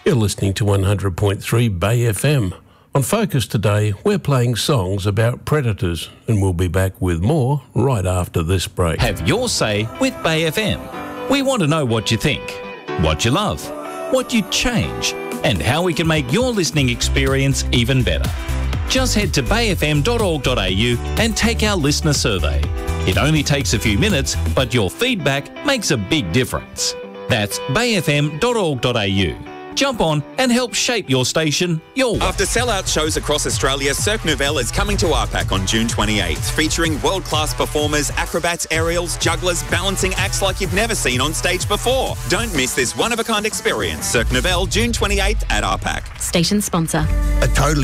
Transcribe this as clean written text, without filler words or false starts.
You're listening to 100.3 Bay FM. On Focus today, we're playing songs about predators, and we'll be back with more right after this break. Have your say with Bay FM. We want to know what you think, what you love, what you'd change, and how we can make your listening experience even better. Just head to bayfm.org.au and take our listener survey. It only takes a few minutes, but your feedback makes a big difference. That's bayfm.org.au. Jump on and help shape your station your way. After sellout shows across Australia, Cirque Nouvelle is coming to RPAC on June 28th, featuring world-class performers, acrobats, aerials, jugglers, balancing acts like you've never seen on stage before. Don't miss this one-of-a-kind experience. Cirque Nouvelle, June 28th at RPAC. Station sponsor. A totally